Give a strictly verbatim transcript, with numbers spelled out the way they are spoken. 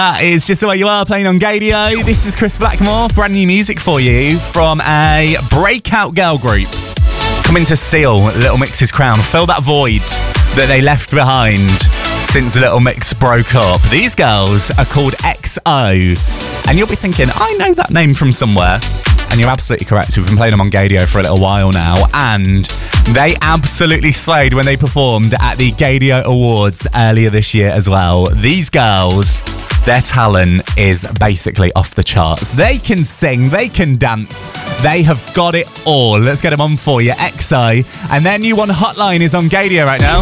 That is just the way you are, playing on Gadio. This is Chris Blackmore, brand new music for you from a breakout girl group coming to steal Little Mix's crown, fill that void that they left behind since Little Mix broke up. These girls are called X O, and you'll be thinking, I know that name from somewhere. And you're absolutely correct. We've been playing them on Gadio for a little while now, and they absolutely slayed when they performed at the Gadio Awards earlier this year as well. These girls, their talent is basically off the charts. They can sing, they can dance, they have got it all. Let's get them on for you. X O, and their new one, Hotline, is on Gadio right now.